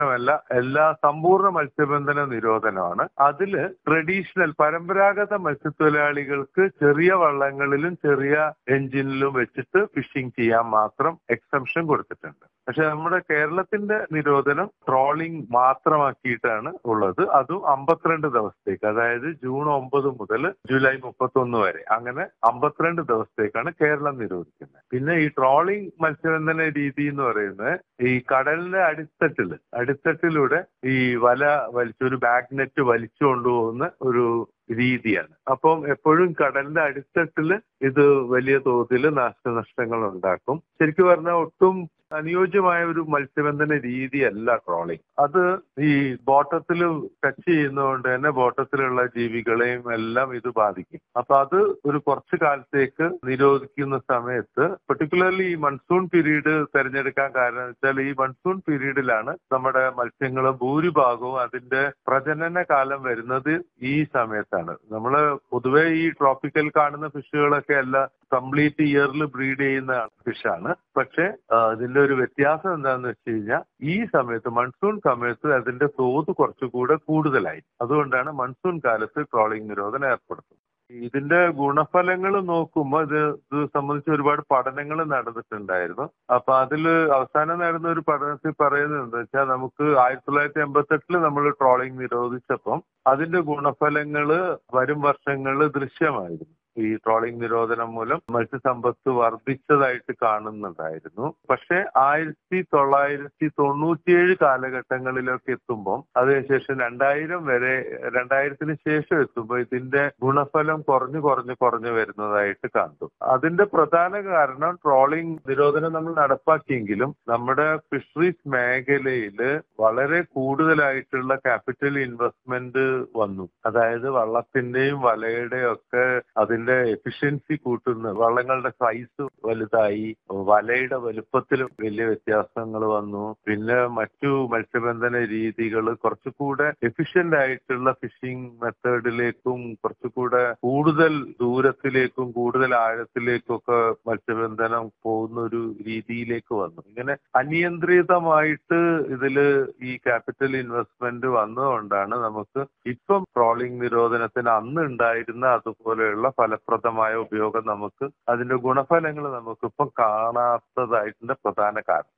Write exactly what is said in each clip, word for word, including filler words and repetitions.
അല്ല, എല്ലാ സമ്പൂർണ്ണ മത്സ്യബന്ധന നിരോധനമാണ്. അതില് ട്രഡീഷണൽ പരമ്പരാഗത മത്സ്യത്തൊഴിലാളികൾക്ക് ചെറിയ വള്ളങ്ങളിലും ചെറിയ എഞ്ചിനിലും വെച്ചിട്ട് ഫിഷിംഗ് ചെയ്യാൻ മാത്രം എക്സംഷൻ കൊടുത്തിട്ടുണ്ട്. പക്ഷെ നമ്മുടെ കേരളത്തിന്റെ നിരോധനം ട്രോളിംഗ് മാത്രമാക്കിയിട്ടാണ് ഉള്ളത്. അതും അമ്പത്തിരണ്ട് ദിവസത്തേക്ക്, അതായത് ജൂൺ ഒമ്പത് മുതൽ ജൂലൈ മുപ്പത്തൊന്ന് വരെ, അങ്ങനെ അമ്പത്തിരണ്ട് ദിവസത്തേക്കാണ് കേരളം നിരോധിക്കുന്നത്. പിന്നെ ഈ ട്രോളിംഗ് മത്സ്യബന്ധന രീതി എന്ന് പറയുന്നത് ഈ കടലിന്റെ അടിത്തട്ടില് അടിത്തട്ടിലൂടെ ഈ വല വലിച്ച് ഒരു ബാഗ് നെറ്റ് വലിച്ചു കൊണ്ടുപോകുന്ന ഒരു രീതിയാണ്. അപ്പം എപ്പോഴും കടലിന്റെ അടിത്തട്ടില് ഇത് വലിയ തോതിൽ നാശനഷ്ടങ്ങൾ ഉണ്ടാക്കും. ശരിക്കും പറഞ്ഞാൽ ഒട്ടും അനുയോജ്യമായ ഒരു മത്സ്യബന്ധന രീതിയല്ല ട്രോളിംഗ്. അത് ഈ ബോട്ടത്തിൽ ടച്ച് ചെയ്യുന്നതുകൊണ്ട് തന്നെ ബോട്ടത്തിലുള്ള ജീവികളെയും എല്ലാം ഇത് ബാധിക്കും. അപ്പൊ അത് ഒരു കുറച്ചു കാലത്തേക്ക് നിരോധിക്കുന്ന സമയത്ത്, പെർട്ടിക്കുലർലി ഈ മൺസൂൺ പീരീഡ് തിരഞ്ഞെടുക്കാൻ കാരണം വെച്ചാൽ ഈ മൺസൂൺ പീരീഡിലാണ് നമ്മുടെ മത്സ്യങ്ങൾ ഭൂരിഭാഗവും അതിന്റെ പ്രജനന കാലം വരുന്നത് ഈ സമയത്താണ്. നമ്മള് പൊതുവെ ഈ ട്രോപ്പിക്കൽ കാണുന്ന ഫിഷുകളൊക്കെ എല്ലാം കംപ്ലീറ്റ് ഇയറിൽ ബ്രീഡ് ചെയ്യുന്ന ഫിഷാണ്. പക്ഷെ ഇതിന്റെ ഒരു വ്യത്യാസം എന്താണെന്ന് വെച്ച് കഴിഞ്ഞാൽ ഈ സമയത്ത് മൺസൂൺ സമയത്ത് അതിന്റെ തോത് കുറച്ചുകൂടെ കൂടുതലായി. അതുകൊണ്ടാണ് മൺസൂൺ കാലത്ത് ട്രോളിംഗ് നിരോധനം ഏർപ്പെടുത്തുന്നത്. ഇതിന്റെ ഗുണഫലങ്ങൾ നോക്കുമ്പോൾ ഇത് ഇത് സംബന്ധിച്ച് ഒരുപാട് പഠനങ്ങൾ നടന്നിട്ടുണ്ടായിരുന്നു. അപ്പൊ അതിൽ അവസാനം നടന്ന ഒരു പഠനത്തിൽ പറയുന്നത് എന്താ വെച്ചാൽ, നമുക്ക് ആയിരത്തി തൊള്ളായിരത്തി എൺപത്തി എട്ടില് നമ്മൾ ട്രോളിംഗ് നിരോധിച്ചപ്പം അതിന്റെ ഗുണഫലങ്ങള് വരും വർഷങ്ങളിൽ ദൃശ്യമായിരുന്നു. ഈ ട്രോളിംഗ് നിരോധനം മൂലം മത്സ്യസമ്പത്ത് വർദ്ധിച്ചതായിട്ട് കാണുന്നുണ്ടായിരുന്നു. പക്ഷെ ആയിരത്തി തൊള്ളായിരത്തി തൊണ്ണൂറ്റിയേഴ് കാലഘട്ടങ്ങളിലൊക്കെ എത്തുമ്പോൾ അതിനുശേഷം രണ്ടായിരം വരെ രണ്ടായിരത്തിന് ശേഷം എത്തുമ്പോൾ ഇതിന്റെ ഗുണഫലം കുറഞ്ഞു കുറഞ്ഞു കുറഞ്ഞു വരുന്നതായിട്ട് കണ്ടു. അതിന്റെ പ്രധാന കാരണം ട്രോളിംഗ് നിരോധനം നമ്മൾ നടപ്പാക്കിയെങ്കിലും നമ്മുടെ ഫിഷറീസ് മേഖലയിൽ വളരെ കൂടുതലായിട്ടുള്ള ക്യാപിറ്റൽ ഇൻവെസ്റ്റ്മെന്റ് വന്നു. അതായത് വള്ളത്തിന്റെയും വലയുടെയും ഒക്കെ അതിന്റെ എഫിഷ്യൻസി കൂട്ടുന്ന, വള്ളങ്ങളുടെ സൈസ് വലുതായി, വലയുടെ വലുപ്പത്തിൽ വലിയ വ്യത്യാസങ്ങൾ വന്നു. പിന്നെ മറ്റു മത്സ്യബന്ധന രീതികൾ കുറച്ചുകൂടെ എഫിഷ്യന്റ് ആയിട്ടുള്ള ഫിഷിംഗ് മെത്തേഡിലേക്കും കുറച്ചുകൂടെ കൂടുതൽ ദൂരത്തിലേക്കും കൂടുതൽ ആഴത്തിലേക്കും ഒക്കെ മത്സ്യബന്ധനം പോകുന്ന ഒരു രീതിയിലേക്ക് വന്നു. ഇങ്ങനെ അനിയന്ത്രിതമായിട്ട് ഇതില് ഈ ക്യാപിറ്റൽ ഇൻവെസ്റ്റ്മെന്റ് വന്നതുകൊണ്ടാണ് നമുക്ക് ഇപ്പം ട്രോളിംഗ് നിരോധനത്തിന് അന്ന് ഉണ്ടായിരുന്ന അതുപോലെയുള്ള ഫലപ്രദമായ ഉപയോഗം നമുക്ക്, അതിന്റെ ഗുണഫലങ്ങൾ നമുക്കിപ്പം കാണാത്തതായിട്ടുണ്ട് പ്രധാന കാരണം.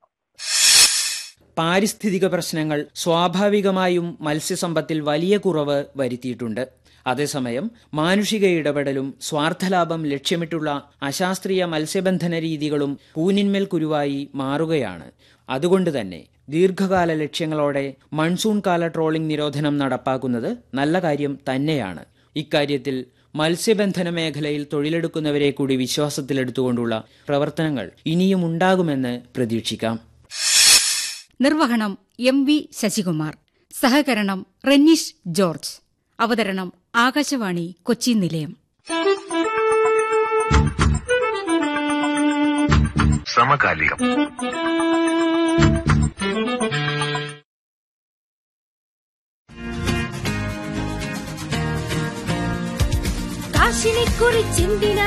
പാരിസ്ഥിതിക പ്രശ്നങ്ങൾ സ്വാഭാവികമായും മത്സ്യസമ്പത്തിൽ വലിയ കുറവ് വരുത്തിയിട്ടുണ്ട്. അതേസമയം മാനുഷിക ഇടപെടലും സ്വാർത്ഥലാഭം ലക്ഷ്യമിട്ടുള്ള അശാസ്ത്രീയ മത്സ്യബന്ധന രീതികളും കൂനിന്മേൽ കുരുവായി മാറുകയാണ്. അതുകൊണ്ട് തന്നെ ദീർഘകാല ലക്ഷ്യങ്ങളോടെ മൺസൂൺ കാല ട്രോളിംഗ് നിരോധനം നടപ്പാക്കുന്നത് നല്ല കാര്യം തന്നെയാണ്. ഇക്കാര്യത്തിൽ മത്സ്യബന്ധന മേഖലയിൽ തൊഴിലെടുക്കുന്നവരെ കൂടി വിശ്വാസത്തിലെടുത്തുകൊണ്ടുള്ള പ്രവർത്തനങ്ങൾ ഇനിയും ഉണ്ടാകുമെന്ന് പ്രതീക്ഷിക്കാം. നിർവഹണം എം വി ശശികുമാർ. സഹകരണം റെനീഷ് ജോർജ്. അവതരണം ആകാശവാണി കൊച്ചി നിലയം. സമകാലികം. കാശിനെക്കുറിച്ചിന്തിന